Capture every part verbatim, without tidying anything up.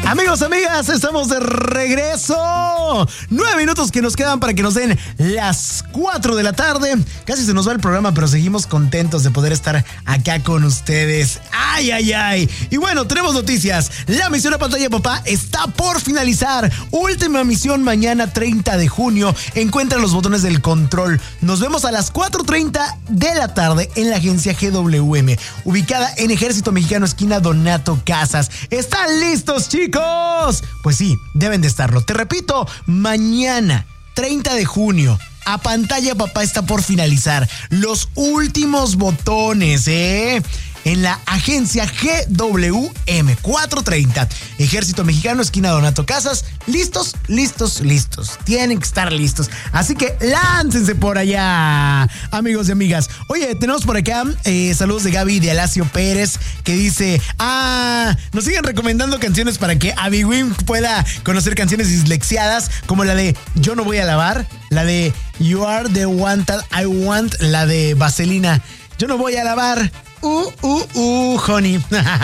Amigos, amigas, estamos de regreso. Nueve minutos que nos quedan para que nos den las cuatro de la tarde. Casi se nos va el programa, pero seguimos contentos de poder estar acá con ustedes. Ay, ay, ay. Y bueno, tenemos noticias. La misión a pantalla, papá, está por finalizar. Última misión mañana, treinta de junio. Encuentra los botones del control. Nos vemos a las cuatro treinta de la tarde en la agencia G W M, ubicada en Ejército Mexicano, esquina Donato Casas. ¿Están listos, chicos? Pues sí, deben de estarlo. Te repito, mañana, treinta de junio, a pantalla, papá, está por finalizar los últimos botones, ¿eh? En la agencia G W M, cuatro treinta, Ejército Mexicano, esquina Donato Casas. ¿Listos? Listos, listos. Tienen que estar listos. Así que láncense por allá, amigos y amigas. Oye, tenemos por acá eh, saludos de Gaby de Alacio Pérez, que dice, ah, nos siguen recomendando canciones para que Abiwin pueda conocer canciones dislexiadas, como la de Yo no voy a lavar, la de You are the one that I want, la de Vaselina. Yo no voy a lavar. Uh, uh, uh, honey.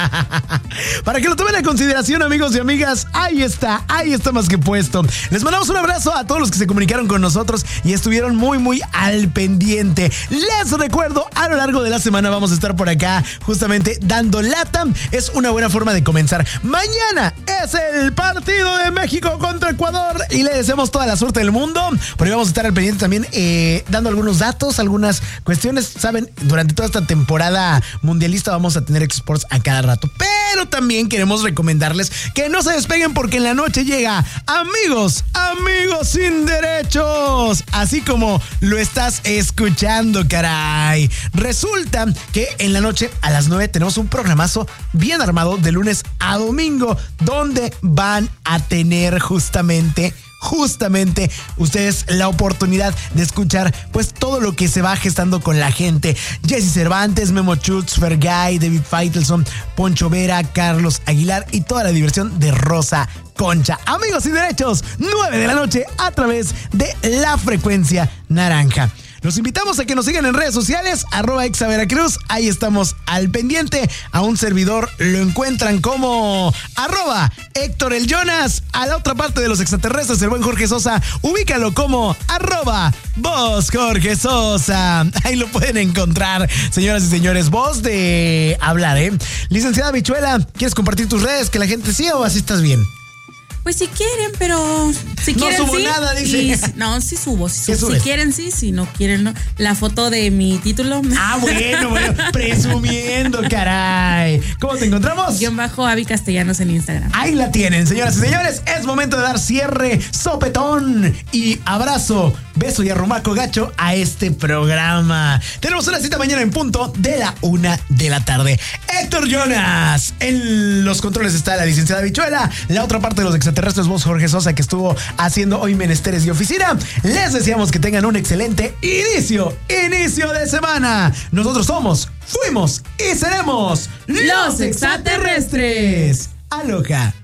Para que lo tomen en consideración, amigos y amigas, ahí está, ahí está más que puesto. Les mandamos un abrazo a todos los que se comunicaron con nosotros y estuvieron muy, muy al pendiente. Les recuerdo, a lo largo de la semana vamos a estar por acá justamente dando lata. Es una buena forma de comenzar. Mañana es el partido de México contra Ecuador y le deseamos toda la suerte del mundo. Por ahí vamos a estar al pendiente también eh, dando algunos datos, algunas cuestiones. Saben, durante toda esta temporada mundialista vamos a tener exports a cada rato, pero también queremos recomendarles que no se despeguen porque en la noche llega Amigos, Amigos Sin Derechos, así como lo estás escuchando, caray. Resulta que en la noche a las nueve tenemos un programazo bien armado de lunes a domingo, donde van a tener justamente Justamente ustedes la oportunidad de escuchar pues todo lo que se va gestando con la gente. Jesse Cervantes, Memo Schultz, Fergay, David Faitelson, Poncho Vera, Carlos Aguilar y toda la diversión de Rosa Concha. Amigos y derechos, nueve de la noche a través de la frecuencia naranja. Los invitamos a que nos sigan en redes sociales, arroba exaveracruz, ahí estamos al pendiente. A un servidor lo encuentran como arroba Héctor el Jonas. A la otra parte de los extraterrestres, el buen Jorge Sosa, ubícalo como arroba Voz Jorge Sosa. Ahí lo pueden encontrar, señoras y señores. Voz de hablar, ¿eh? Licenciada Bichuela, ¿quieres compartir tus redes? Que la gente siga o así estás bien. Pues si quieren, pero si quieren no subo sí. nada, dice. Y, no, sí subo. Si, subo. Si quieren, sí. Si no quieren, no. La foto de mi título. Ah, bueno, bueno. Presumiendo, caray. ¿Cómo te encontramos? Guión bajo Avi Castellanos en Instagram. Ahí la tienen, señoras y señores. Es momento de dar cierre, sopetón y abrazo, beso y arrumaco gacho a este programa. Tenemos una cita mañana en punto de la una de la tarde. Héctor Jonas. En los controles está la licenciada Bichuela. La otra parte de los extraterrestres, Voz Jorge Sosa, que estuvo haciendo hoy menesteres de oficina. Les deseamos que tengan un excelente inicio, inicio de semana. Nosotros somos, fuimos y seremos los extraterrestres. Aloha.